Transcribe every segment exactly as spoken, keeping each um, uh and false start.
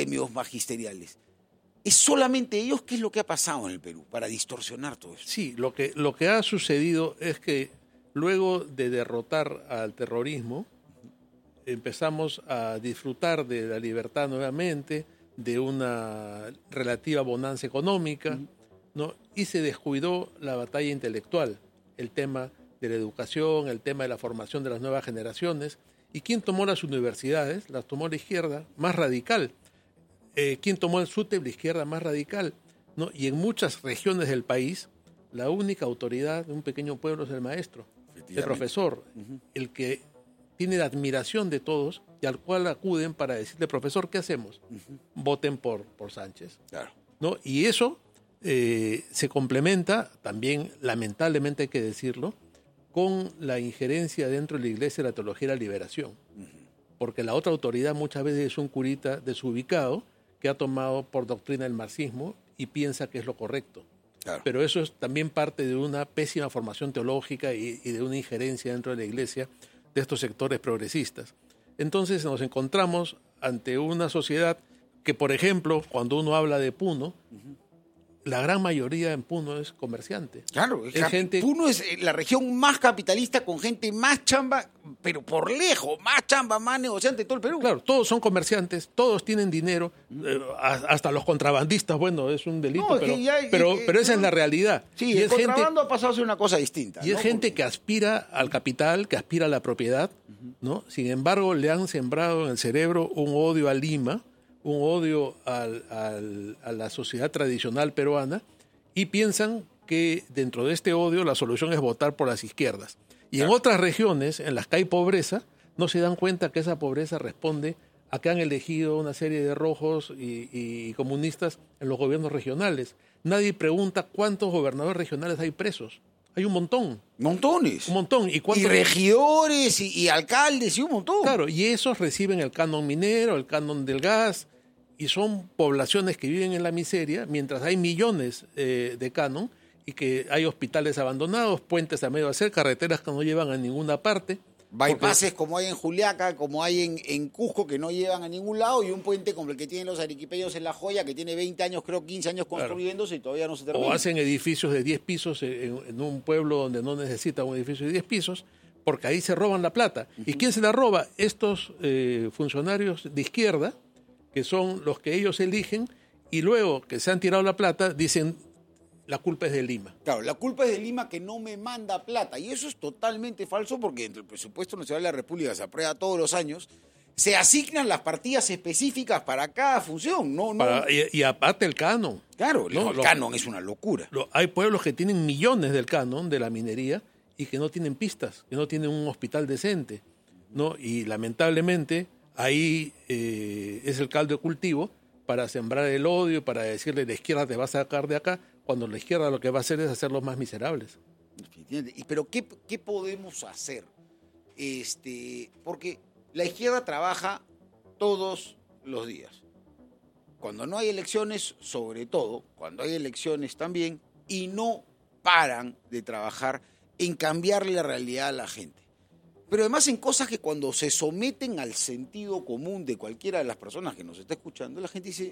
gremios magisteriales. ¿Es solamente ellos? ¿Qué es lo que ha pasado en el Perú para distorsionar todo eso? Sí, lo que, lo que ha sucedido es que luego de derrotar al terrorismo, empezamos a disfrutar de la libertad nuevamente, de una relativa bonanza económica, uh-huh. ¿no? Y se descuidó la batalla intelectual, el tema de la educación, el tema de la formación de las nuevas generaciones. ¿Y quién tomó las universidades? Las tomó la izquierda más radical. Eh, ¿Quién tomó el SUTEP? La izquierda más radical, ¿no? Y en muchas regiones del país, la única autoridad de un pequeño pueblo es el maestro, el profesor, uh-huh. el que tiene la admiración de todos y al cual acuden para decirle, profesor, ¿qué hacemos? Uh-huh. Voten por, por Sánchez. Claro. ¿No? Y eso eh, se complementa, también lamentablemente hay que decirlo, con la injerencia dentro de la Iglesia de la teología de la liberación. Uh-huh. Porque la otra autoridad muchas veces es un curita desubicado que ha tomado por doctrina el marxismo y piensa que es lo correcto. Claro. Pero eso es también parte de una pésima formación teológica y, y de una injerencia dentro de la Iglesia de estos sectores progresistas. Entonces nos encontramos ante una sociedad que, por ejemplo, cuando uno habla de Puno, uh-huh. la gran mayoría en Puno es comerciante. Claro, es gente... Puno es la región más capitalista con gente más chamba, pero por lejos, más chamba, más negociante de todo el Perú. Claro, todos son comerciantes, todos tienen dinero, eh, hasta los contrabandistas, bueno, es un delito, no, pero, ya, pero, eh, pero esa eh, es la realidad. Sí, y el es contrabando gente, ha pasado a ser una cosa distinta. Y ¿no? es gente Porque... que aspira al capital, que aspira a la propiedad, uh-huh. ¿no? Sin embargo, le han sembrado en el cerebro un odio a Lima, un odio al, al, a la sociedad tradicional peruana, y piensan que dentro de este odio la solución es votar por las izquierdas. Y claro. en otras regiones en las que hay pobreza, no se dan cuenta que esa pobreza responde a que han elegido una serie de rojos y, y comunistas en los gobiernos regionales. Nadie pregunta cuántos gobernadores regionales hay presos. Hay un montón. Montones. Un montón. ¿Y, y regidores y, y alcaldes y un montón. Claro, y esos reciben el canon minero, el canon del gas, y son poblaciones que viven en la miseria, mientras hay millones eh, de canon y que hay hospitales abandonados, puentes a medio hacer, carreteras que no llevan a ninguna parte. Bypasses como hay en Juliaca, como hay en, en Cusco, que no llevan a ningún lado, y un puente como el que tienen los arequipeños en La Joya, que tiene veinte años, creo quince años construyéndose, claro. y todavía no se termina. O hacen edificios de diez pisos en, en un pueblo donde no necesita un edificio de diez pisos, porque ahí se roban la plata. Uh-huh. ¿Y quién se la roba? Estos eh, funcionarios de izquierda, que son los que ellos eligen, y luego que se han tirado la plata, dicen, la culpa es de Lima. Claro, la culpa es de Lima que no me manda plata. Y eso es totalmente falso porque entre el presupuesto nacional de la República se aprueba todos los años. Se asignan las partidas específicas para cada función. No, no. Para, y, y aparte el canon. Claro, ¿no? el lo, canon es una locura. Lo, hay pueblos que tienen millones del canon de la minería y que no tienen pistas, que no tienen un hospital decente, ¿no? Y lamentablemente ahí eh, es el caldo de cultivo para sembrar el odio, para decirle la izquierda te va a sacar de acá, cuando la izquierda lo que va a hacer es hacerlos más miserables. Pero ¿qué, qué podemos hacer? Este, porque la izquierda trabaja todos los días. Cuando no hay elecciones, sobre todo, cuando hay elecciones también, y no paran de trabajar en cambiarle la realidad a la gente. Pero además en cosas que cuando se someten al sentido común de cualquiera de las personas que nos está escuchando, la gente dice,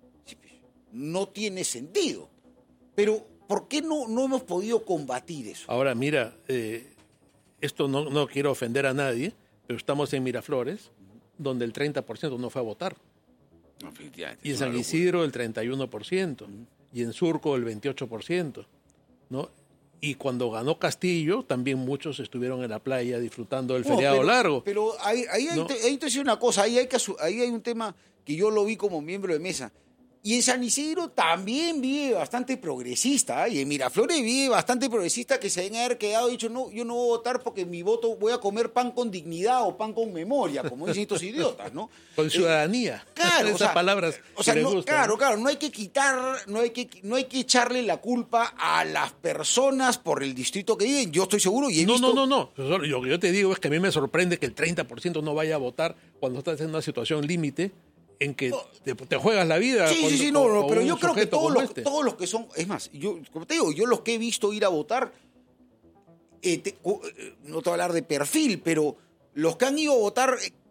no tiene sentido. Pero, ¿por qué no, no hemos podido combatir eso? Ahora, mira, eh, esto no, no quiero ofender a nadie, pero estamos en Miraflores, uh-huh. donde el treinta por ciento no fue a votar. No, y en San Isidro el treinta y uno por ciento, uh-huh. y en Surco el veintiocho por ciento, ¿no? Y cuando ganó Castillo, también muchos estuvieron en la playa disfrutando del no, feriado pero, largo. Pero ahí, ahí, ¿no? hay, ahí te decía una cosa, ahí hay, que, ahí hay un tema que yo lo vi como miembro de mesa. Y en San Isidro también vive bastante progresista, ¿eh? Y en Miraflores vive bastante progresista que se deben haber quedado y dicho, no, yo no voy a votar porque mi voto voy a comer pan con dignidad o pan con memoria, como dicen estos idiotas, ¿no? Con ciudadanía. Eh, claro, esas o sea, palabras o sea, que no, les gustan. Claro, claro, no hay que quitar, no hay que, no hay que echarle la culpa a las personas por el distrito que viven. Yo estoy seguro y he no, visto... No, no, no. Lo que yo te digo es que a mí me sorprende que el treinta por ciento no vaya a votar cuando estás en una situación límite en que te, te juegas la vida. Sí, con, sí, sí, no, no, con pero yo creo que todos los, este. todos los que son, es más, yo, como te digo, yo los que he visto ir a votar, eh, te, no te voy a hablar de perfil, pero los que han ido a votar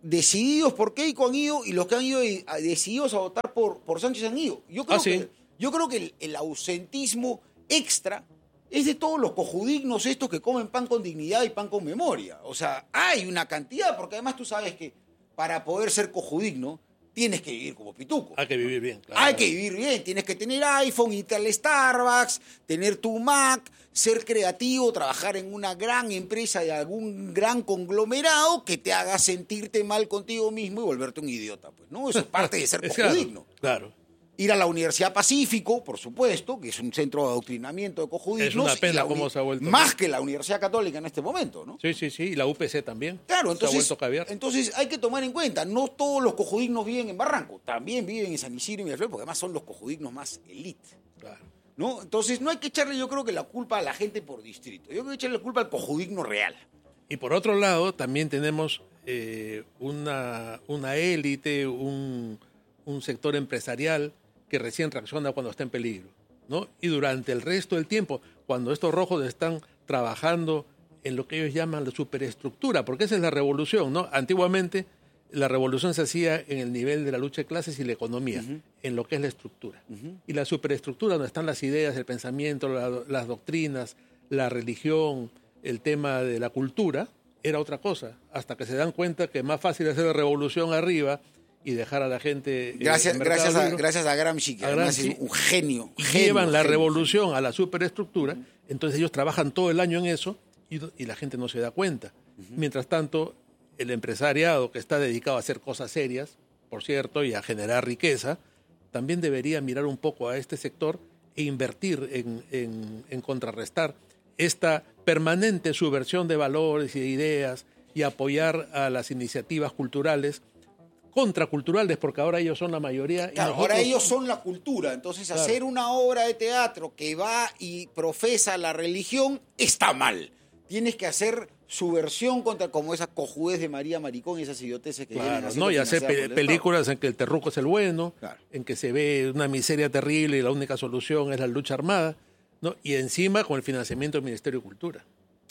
decididos por Keiko han ido y los que han ido decididos a votar por, por Sánchez han ido. Yo creo, ah, ¿sí? que, yo creo que el, el ausentismo extra es de todos los cojudignos estos que comen pan con dignidad y pan con memoria. O sea, hay una cantidad, porque además tú sabes que para poder ser cojudigno tienes que vivir como pituco. Hay que vivir bien, claro. Hay que vivir bien, tienes que tener iPhone, irte al Starbucks, tener tu Mac, ser creativo, trabajar en una gran empresa de algún gran conglomerado que te haga sentirte mal contigo mismo y volverte un idiota. Pues, ¿no? Eso es parte de ser cojudigno. Claro, claro. Ir a la Universidad Pacífico, por supuesto, que es un centro de adoctrinamiento de cojudignos. Es una pena cómo se ha vuelto. Más que la Universidad Católica en este momento, ¿no? Sí, sí, sí, y la U P C también. Claro, entonces, se ha vuelto caviar. Entonces hay que tomar en cuenta, no todos los cojudignos viven en Barranco, también viven en San Isidro y Miraflores, porque además son los cojudignos más elite. Claro. ¿No? Entonces no hay que echarle, yo creo que la culpa a la gente por distrito, yo creo que hay que echarle la culpa al cojudigno real. Y por otro lado, también tenemos eh, una, una élite, un, un sector empresarial que recién reacciona cuando está en peligro, ¿no? Y durante el resto del tiempo, cuando estos rojos están trabajando en lo que ellos llaman la superestructura, porque esa es la revolución, ¿no? Antiguamente la revolución se hacía en el nivel de la lucha de clases y la economía, uh-huh. en lo que es la estructura. Uh-huh. Y la superestructura, donde están las ideas, el pensamiento, la, las doctrinas, la religión, el tema de la cultura, era otra cosa, hasta que se dan cuenta que es más fácil hacer la revolución arriba y dejar a la gente... Gracias, gracias, a, gracias a Gramsci, que a además Gramsci, es un genio. Y genio, llevan la genio. revolución a la superestructura, uh-huh. entonces ellos trabajan todo el año en eso y, y la gente no se da cuenta. Uh-huh. Mientras tanto, el empresariado que está dedicado a hacer cosas serias, por cierto, y a generar riqueza, también debería mirar un poco a este sector e invertir en, en, en contrarrestar esta permanente subversión de valores y de ideas y apoyar a las iniciativas culturales contraculturales, porque ahora ellos son la mayoría. Claro, y nosotros... ahora ellos son la cultura. Entonces, claro. hacer una obra de teatro que va y profesa la religión está mal. Tienes que hacer subversión contra, como esa cojudez de María Maricón y esas idioteces que claro, no, y hacer pe- películas en que el terruco es el bueno, claro. en que se ve una miseria terrible y la única solución es la lucha armada, ¿no? Y encima con el financiamiento del Ministerio de Cultura.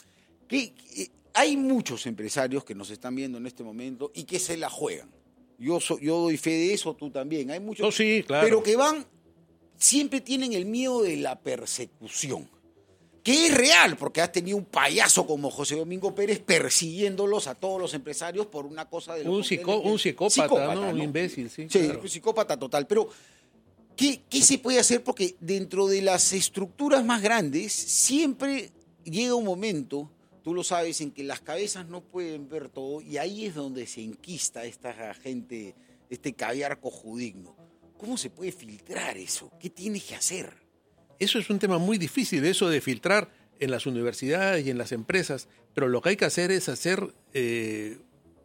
Que, que, hay muchos empresarios que nos están viendo en este momento y que se la juegan. Yo, so, yo doy fe de eso, tú también. Hay muchos, oh, sí, claro. pero que van, siempre tienen el miedo de la persecución, que es real, porque has tenido un payaso como José Domingo Pérez persiguiéndolos a todos los empresarios por una cosa de... Lo un, psicó, un psicópata, psicópata, ¿no? ¿no? Un imbécil, sí. Sí, claro. un psicópata total. Pero, ¿qué, ¿qué se puede hacer? Porque dentro de las estructuras más grandes siempre llega un momento... Tú lo sabes, en que las cabezas no pueden ver todo y ahí es donde se enquista esta gente, este caviar cojudigno. ¿Cómo se puede filtrar eso? ¿Qué tienes que hacer? Eso es un tema muy difícil, eso de filtrar en las universidades y en las empresas, pero lo que hay que hacer es hacer eh,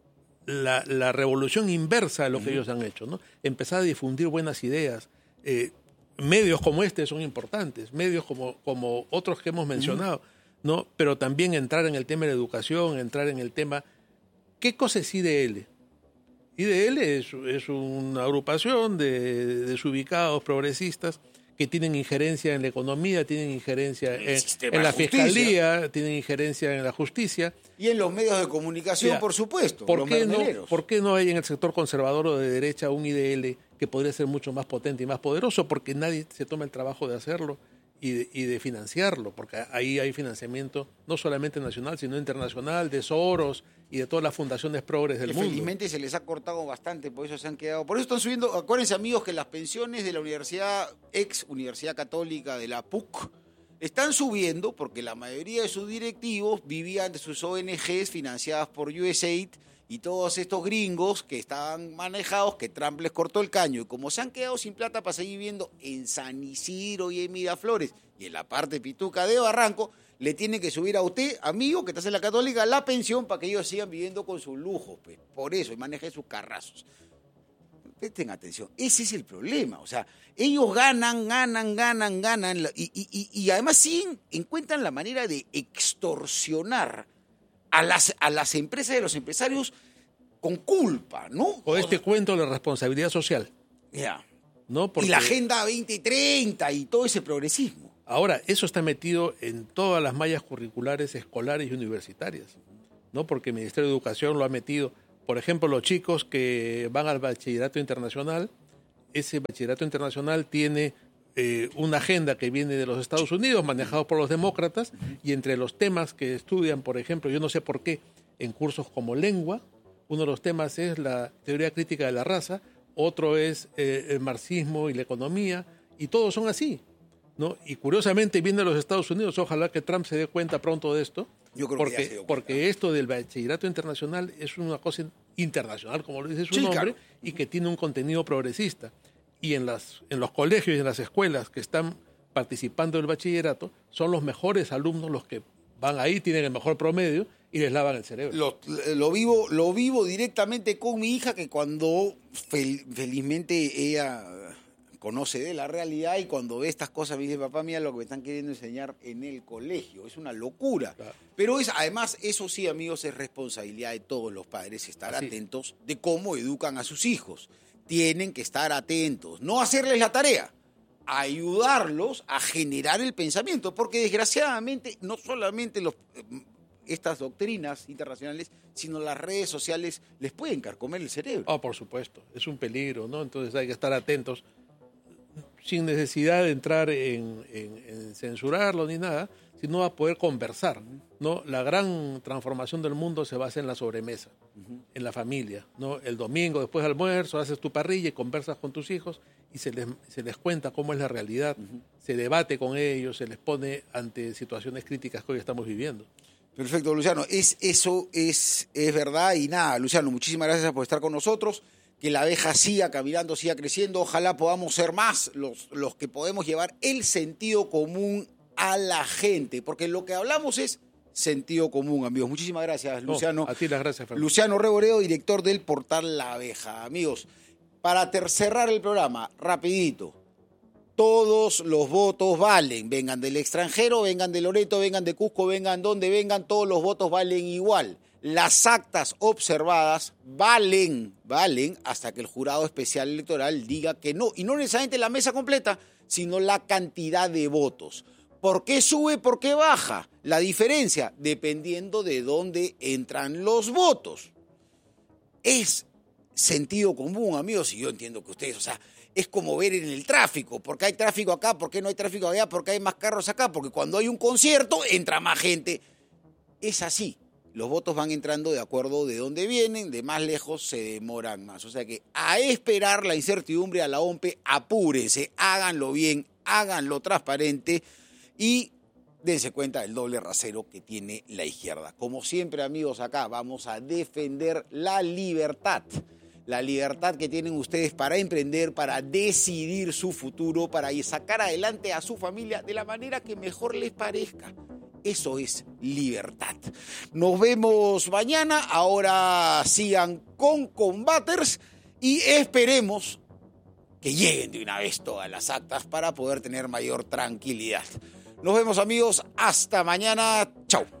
la, la revolución inversa de lo uh-huh. que ellos han hecho, ¿no? Empezar a difundir buenas ideas. Eh, medios como este son importantes, medios como, como otros que hemos mencionado. Uh-huh. ¿no? Pero también entrar en el tema de la educación, entrar en el tema... ¿Qué cosa es I D L? I D L es, es una agrupación de desubicados progresistas que tienen injerencia en la economía, tienen injerencia en, en la fiscalía, tienen injerencia en la justicia. Y en los medios de comunicación, ya, por supuesto. ¿Por qué, no, ¿Por qué no hay en el sector conservador o de derecha un I D L que podría ser mucho más potente y más poderoso? Porque nadie se toma el trabajo de hacerlo. Y de, y de financiarlo, porque ahí hay financiamiento no solamente nacional, sino internacional, de Soros y de todas las fundaciones progres del mundo. Felizmente se les ha cortado bastante, por eso se han quedado. Por eso están subiendo, acuérdense amigos, que las pensiones de la universidad, ex Universidad Católica de la P U C, están subiendo porque la mayoría de sus directivos vivían de sus O N Ges financiadas por U S A I D y todos estos gringos que estaban manejados, que Trump les cortó el caño. Y como se han quedado sin plata para seguir viviendo en San Isidro y en Miraflores y en la parte pituca de Barranco, le tienen que subir a usted, amigo, que estás en la Católica, la pensión para que ellos sigan viviendo con sus lujos. Pues. Por eso, y manejen sus carrazos. Presten atención, ese es el problema. O sea, ellos ganan, ganan, ganan, ganan, y, y, y además sí encuentran la manera de extorsionar A las, a las empresas y los empresarios con culpa, ¿no? O este o sea, cuento de la responsabilidad social. Ya. Yeah. ¿No? Porque... Y la Agenda veinte treinta y todo ese progresismo. Ahora, eso está metido en todas las mallas curriculares escolares y universitarias, ¿no? Porque el Ministerio de Educación lo ha metido Por ejemplo, los chicos que van al bachillerato internacional, ese bachillerato internacional tiene eh, una agenda que viene de los Estados Unidos, manejado por los demócratas, y entre los temas que estudian, por ejemplo, yo no sé por qué, en cursos como lengua, uno de los temas es la teoría crítica de la raza, otro es eh, el marxismo y la economía, y todos son así, ¿no? Y curiosamente viene de los Estados Unidos, ojalá que Trump se dé cuenta pronto de esto, Yo creo porque, que ya se dio cuenta. porque esto del bachillerato internacional es una cosa internacional, como lo dice su Sí, nombre, claro. y que tiene un contenido progresista. Y en, las, en los colegios y en las escuelas que están participando del bachillerato, son los mejores alumnos los que van ahí, tienen el mejor promedio y les lavan el cerebro. Lo, lo vivo lo vivo directamente con mi hija, que cuando fel- felizmente ella conoce de la realidad y cuando ve estas cosas me dice, papá, mira lo que me están queriendo enseñar en el colegio, es una locura. Claro. Pero es, además, eso sí, amigos, es responsabilidad de todos los padres estar Así. atentos de cómo educan a sus hijos. Tienen que estar atentos, no hacerles la tarea, ayudarlos a generar el pensamiento, porque desgraciadamente no solamente los, estas doctrinas internacionales, sino las redes sociales les pueden carcomer el cerebro. Oh, por supuesto, es un peligro, ¿no? Entonces hay que estar atentos, sin necesidad de entrar en, en, en censurarlo ni nada, sino a poder conversar, ¿no? La gran transformación del mundo se basa en la sobremesa, uh-huh. en la familia, ¿no? El domingo después del almuerzo haces tu parrilla y conversas con tus hijos y se les, se les cuenta cómo es la realidad, uh-huh. se debate con ellos, se les pone ante situaciones críticas que hoy estamos viviendo. Perfecto, Luciano. Es, eso es, es verdad. Y nada, Luciano, muchísimas gracias por estar con nosotros. Que la abeja siga caminando, siga creciendo. Ojalá podamos ser más los, los que podemos llevar el sentido común a la gente. Porque lo que hablamos es sentido común, amigos. Muchísimas gracias, Luciano. No, a ti las gracias, Fernando. Luciano Reboreo, director del portal La Abeja. Amigos, para ter- cerrar el programa, rapidito. Todos los votos valen, vengan del extranjero, vengan de Loreto, vengan de Cusco, vengan donde vengan, todos los votos valen igual. Las actas observadas valen, valen hasta que el jurado especial electoral diga que no. Y no necesariamente la mesa completa, sino la cantidad de votos. ¿Por qué sube? ¿Por qué baja? La diferencia, dependiendo de dónde entran los votos. Es sentido común, amigos, y yo entiendo que ustedes, o sea, es como ver en el tráfico, ¿por qué hay tráfico acá? ¿Por qué no hay tráfico allá? ¿Por qué hay más carros acá? Porque cuando hay un concierto entra más gente. Es así, los votos van entrando de acuerdo de dónde vienen, de más lejos se demoran más. O sea que a esperar la incertidumbre a la O M P E, apúrense, háganlo bien, háganlo transparente y dense cuenta del doble rasero que tiene la izquierda. Como siempre, amigos, acá vamos a defender la libertad. La libertad que tienen ustedes para emprender, para decidir su futuro, para sacar adelante a su familia de la manera que mejor les parezca. Eso es libertad. Nos vemos mañana. Ahora sigan con Combaters y esperemos que lleguen de una vez todas las actas para poder tener mayor tranquilidad. Nos vemos, amigos. Hasta mañana. Chau.